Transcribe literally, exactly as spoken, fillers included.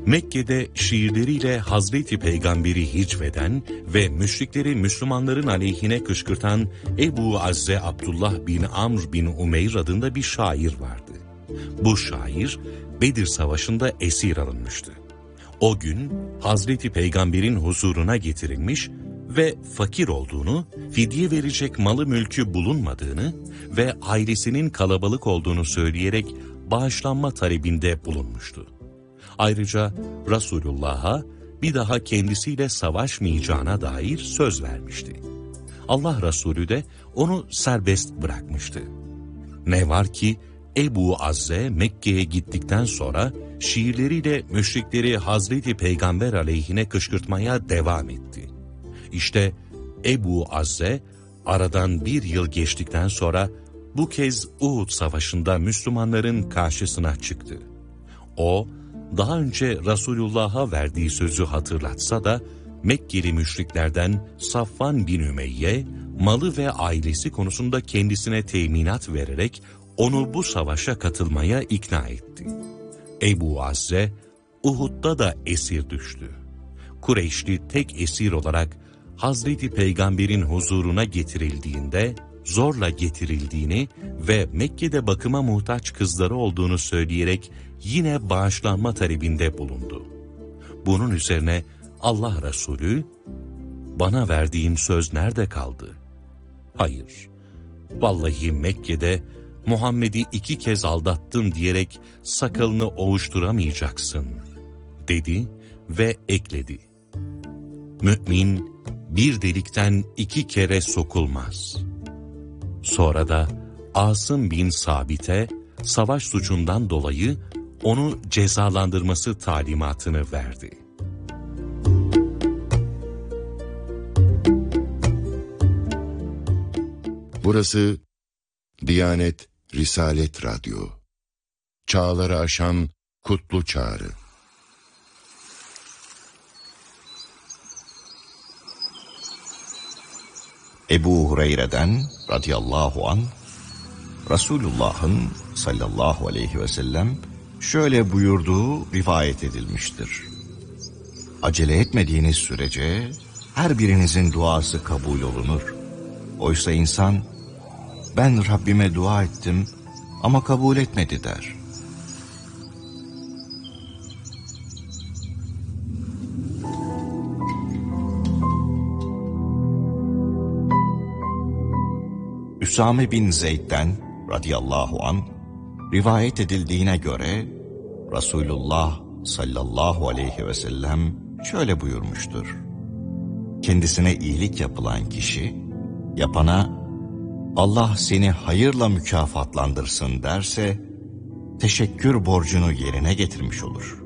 Mekke'de şiirleriyle Hazreti Peygamber'i hicveden ve müşrikleri Müslümanların aleyhine kışkırtan Ebu Azze Abdullah bin Amr bin Umeyr adında bir şair vardı. Bu şair Bedir Savaşı'nda esir alınmıştı. O gün Hazreti Peygamber'in huzuruna getirilmiş ve fakir olduğunu, fidye verecek malı mülkü bulunmadığını ve ailesinin kalabalık olduğunu söyleyerek bağışlanma talebinde bulunmuştu. Ayrıca Resulullah'a bir daha kendisiyle savaşmayacağına dair söz vermişti. Allah Resulü de onu serbest bırakmıştı. Ne var ki Ebu Azze Mekke'ye gittikten sonra şiirleriyle müşrikleri Hazreti Peygamber aleyhine kışkırtmaya devam etti. İşte Ebu Azze aradan bir yıl geçtikten sonra bu kez Uhud Savaşı'nda Müslümanların karşısına çıktı. O, daha önce Resulullah'a verdiği sözü hatırlatsa da Mekkeli müşriklerden Safvan bin Ümeyye, malı ve ailesi konusunda kendisine teminat vererek onu bu savaşa katılmaya ikna etti. Ebu Azze, Uhud'da da esir düştü. Kureyşli tek esir olarak Hazreti Peygamber'in huzuruna getirildiğinde, zorla getirildiğini ve Mekke'de bakıma muhtaç kızları olduğunu söyleyerek yine bağışlanma talebinde bulundu. Bunun üzerine Allah Resulü, "Bana verdiğin söz nerede kaldı?" "Hayır, vallahi Mekke'de Muhammed'i iki kez aldattım diyerek sakalını ovuşturamayacaksın," dedi ve ekledi. "Mümin bir delikten iki kere sokulmaz." Sonra da Asım bin Sabit'e savaş suçundan dolayı onu cezalandırması talimatını verdi. Burası Diyanet Risalet Radyo. Çağları aşan kutlu çağrı. Ebu Hureyre'den radıyallahu anh, Resulullah'ın sallallahu aleyhi ve sellem şöyle buyurduğu rivayet edilmiştir. Acele etmediğiniz sürece her birinizin duası kabul olunur. Oysa insan, ben Rabbime dua ettim ama kabul etmedi der. Üsame bin Zeyd'den radıyallahu anh rivayet edildiğine göre Resulullah sallallahu aleyhi ve sellem şöyle buyurmuştur. Kendisine iyilik yapılan kişi yapana Allah seni hayırla mükafatlandırsın derse teşekkür borcunu yerine getirmiş olur.